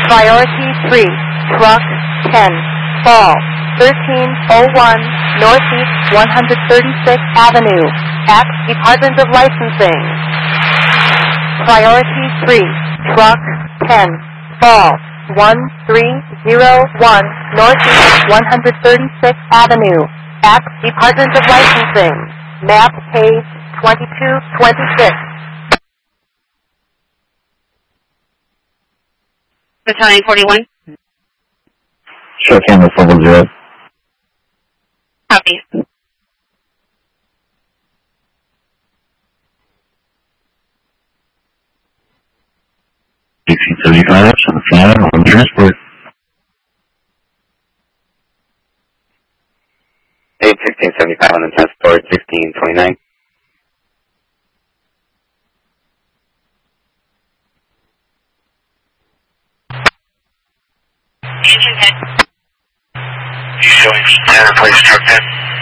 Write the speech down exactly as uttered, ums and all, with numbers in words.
Priority three, truck ten, fall, thirteen oh one, Northeast one hundred thirty-sixth Avenue, at Department of Licensing. Priority three, truck ten, fall, one three zero one, Northeast one hundred thirty-sixth Avenue, at Department of Licensing, map page twenty-two twenty-six. Battalion forty-one. Show camera four one zero. Copy. eighteen seventy-five, on the fly, on transport. eight sixteen seventy-five on the transport, sixteen twenty-nine. Engine ten. Showing ten, replace truck ten.